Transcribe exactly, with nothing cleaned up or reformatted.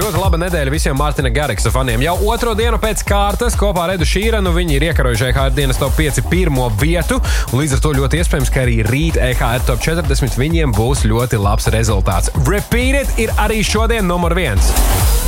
ļoti laba nedēļa visiem Mārtiņa Garriksa faniem. Jau otro dienu pēc kārtas kopā ar Edu Šīranu viņi ir iekarojuši E H R dienas top pieci pirmo vietu, un līdz ar to ļoti iespējams, ka arī rīt E H R top četrdesmit viņiem būs ļoti labs rezultāts. Repeat It ir arī šodien numur viens.